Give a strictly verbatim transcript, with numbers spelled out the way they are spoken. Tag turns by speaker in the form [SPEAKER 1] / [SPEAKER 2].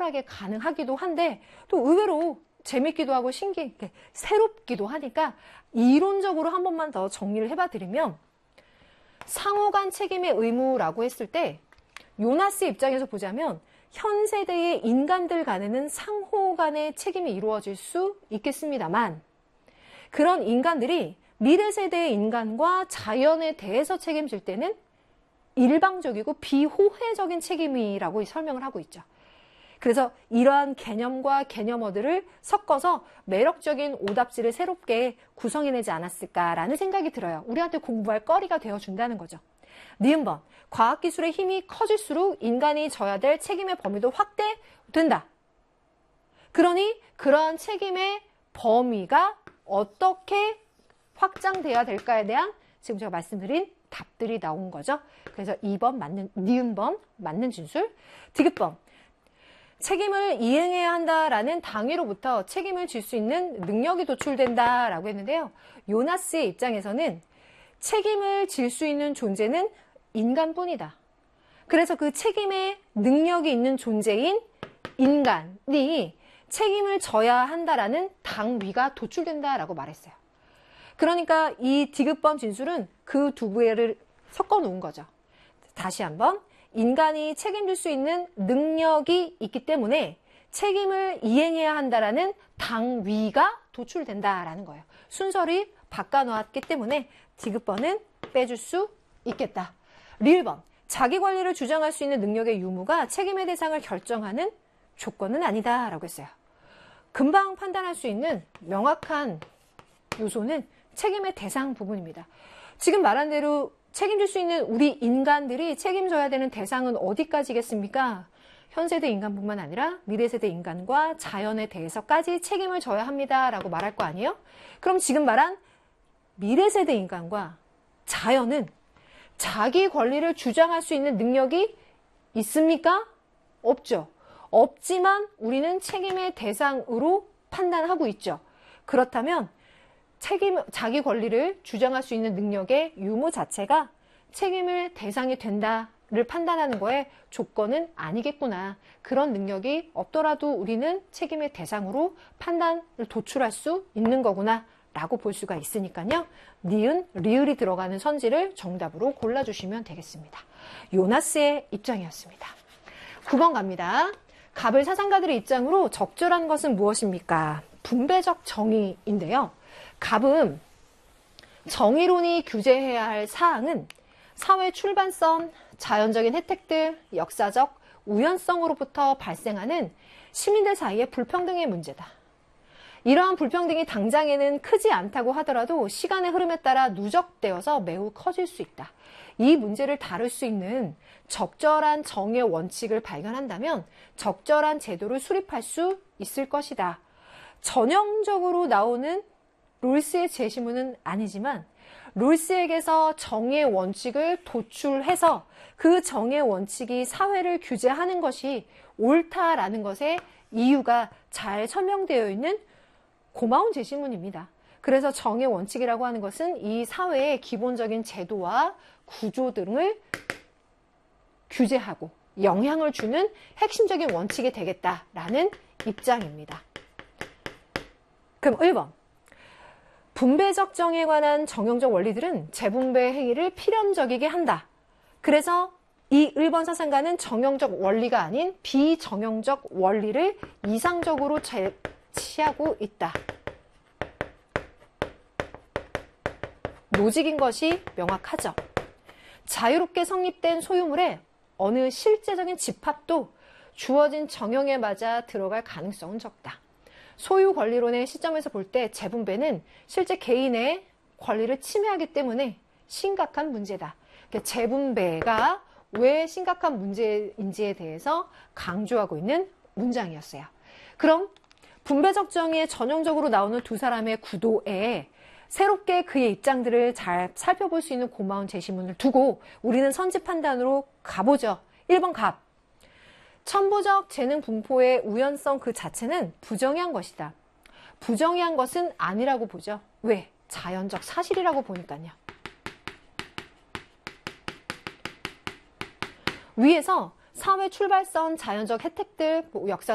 [SPEAKER 1] 활발하게 가능하기도 한데 또 의외로 재밌기도 하고 신기, 새롭기도 하니까 이론적으로 한 번만 더 정리를 해봐 드리면 상호간 책임의 의무라고 했을 때 요나스 입장에서 보자면 현 세대의 인간들 간에는 상호 간의 책임이 이루어질 수 있겠습니다만 그런 인간들이 미래 세대의 인간과 자연에 대해서 책임질 때는 일방적이고 비호혜적인 책임이라고 설명을 하고 있죠. 그래서 이러한 개념과 개념어들을 섞어서 매력적인 오답지를 새롭게 구성해내지 않았을까라는 생각이 들어요. 우리한테 공부할 거리가 되어준다는 거죠. 니은 번, 과학기술의 힘이 커질수록 인간이 져야 될 책임의 범위도 확대된다. 그러니 그러한 책임의 범위가 어떻게 확장돼야 될까에 대한 지금 제가 말씀드린 답들이 나온 거죠. 그래서 이 번 맞는, 니은 번 맞는 진술. 디귿 번, 책임을 이행해야 한다라는 당위로부터 책임을 질 수 있는 능력이 도출된다라고 했는데요. 요나스의 입장에서는 책임을 질 수 있는 존재는 인간뿐이다. 그래서 그 책임의 능력이 있는 존재인 인간이 책임을 져야 한다라는 당위가 도출된다라고 말했어요. 그러니까 이 디귿번 진술은 그 두 부를 섞어 놓은 거죠. 다시 한번 인간이 책임질 수 있는 능력이 있기 때문에 책임을 이행해야 한다라는 당위가 도출된다라는 거예요. 순서를 바꿔놓았기 때문에 디귿번은 빼줄 수 있겠다. 리을 번, 자기 관리를 주장할 수 있는 능력의 유무가 책임의 대상을 결정하는 조건은 아니다라고 했어요. 금방 판단할 수 있는 명확한 요소는 책임의 대상 부분입니다. 지금 말한 대로 책임질 수 있는 우리 인간들이 책임져야 되는 대상은 어디까지겠습니까? 현 세대 인간뿐만 아니라 미래 세대 인간과 자연에 대해서까지 책임을 져야 합니다라고 말할 거 아니에요? 그럼 지금 말한 미래 세대 인간과 자연은 자기 권리를 주장할 수 있는 능력이 있습니까? 없죠. 없지만 우리는 책임의 대상으로 판단하고 있죠. 그렇다면 책임, 자기 권리를 주장할 수 있는 능력의 유무 자체가 책임을 대상이 된다를 판단하는 거에 조건은 아니겠구나. 그런 능력이 없더라도 우리는 책임의 대상으로 판단을 도출할 수 있는 거구나 라고 볼 수가 있으니까요. 니은, 리을이 들어가는 선지를 정답으로 골라주시면 되겠습니다. 요나스의 입장이었습니다. 구 번 갑니다. 갑을 사상가들의 입장으로 적절한 것은 무엇입니까? 분배적 정의인데요. 갑은 정의론이 규제해야 할 사항은 사회 출발선, 자연적인 혜택들, 역사적 우연성으로부터 발생하는 시민들 사이의 불평등의 문제다. 이러한 불평등이 당장에는 크지 않다고 하더라도 시간의 흐름에 따라 누적되어서 매우 커질 수 있다. 이 문제를 다룰 수 있는 적절한 정의 원칙을 발견한다면 적절한 제도를 수립할 수 있을 것이다. 전형적으로 나오는 롤스의 제시문은 아니지만 롤스에게서 정의 원칙을 도출해서 그 정의 원칙이 사회를 규제하는 것이 옳다라는 것의 이유가 잘 설명되어 있는 고마운 제시문입니다. 그래서 정의 원칙이라고 하는 것은 이 사회의 기본적인 제도와 구조 등을 규제하고 영향을 주는 핵심적인 원칙이 되겠다라는 입장입니다. 그럼 일 번. 분배적 정의에 관한 정형적 원리들은 재분배 행위를 필연적이게 한다. 그래서 이 일 번 사상가는 정형적 원리가 아닌 비정형적 원리를 이상적으로 제시하고 있다. 노직인 것이 명확하죠. 자유롭게 성립된 소유물에 어느 실제적인 집합도 주어진 정형에 맞아 들어갈 가능성은 적다. 소유 권리론의 시점에서 볼 때 재분배는 실제 개인의 권리를 침해하기 때문에 심각한 문제다. 재분배가 왜 심각한 문제인지에 대해서 강조하고 있는 문장이었어요. 그럼 분배적 정의에 전형적으로 나오는 두 사람의 구도에 새롭게 그의 입장들을 잘 살펴볼 수 있는 고마운 제시문을 두고 우리는 선지 판단으로 가보죠. 일 번 갑. 천부적 재능 분포의 우연성 그 자체는 부정의한 것이다. 부정의한 것은 아니라고 보죠. 왜? 자연적 사실이라고 보니까요. 위에서 사회 출발선, 자연적 혜택들, 역사